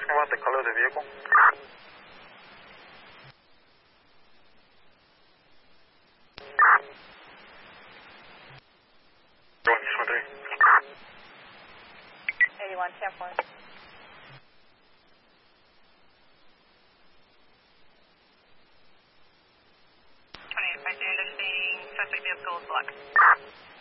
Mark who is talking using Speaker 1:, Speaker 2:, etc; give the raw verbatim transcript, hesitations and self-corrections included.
Speaker 1: asking about the color of the vehicle?
Speaker 2: eighty-one, ten four. twenty-eight, by Anderson, suspect vehicle is black.